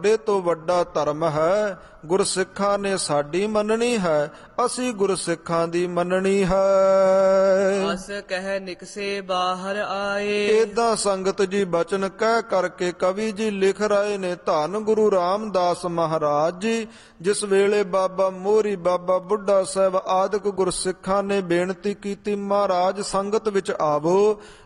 ਵੱਡੇ ਤੋਂ ਵੱਡਾ ਧਰਮ ਹੈ। ਗੁਰਸਿੱਖਾਂ ਨੇ ਸਾਡੀ ਮੰਨਣੀ ਹੈ, ਅਸੀਂ ਗੁਰਸਿੱਖਾਂ ਦੀ ਮੰਨਣੀ ਹੈ। ਅਸ ਕਹਿ ਨਿਕਸੇ ਬਾਹਰ ਆਏ। ਏਦਾਂ ਸੰਗਤ ਜੀ ਬਚਨ ਕਹਿ ਕਰਕੇ ਕਵੀ ਜੀ ਲਿਖ ਰਹੇ ਨੇ। ਧੰਨ ਗੁਰੂ ਰਾਮਦਾਸ ਮਹਾਰਾਜ ਜੀ, ਜਿਸ ਵੇਲੇ ਬਾਬਾ ਮੋਹਰੀ, ਬਾਬਾ ਬੁੱਢਾ ਸਾਹਿਬ ਆਦਿਕ ਗੁਰਸਿੱਖਾਂ ਨੇ ਬੇਨਤੀ ਕੀਤੀ, ਮਹਾਰਾਜ ਸੰਗਤ ਵਿੱਚ ਆਵੋ,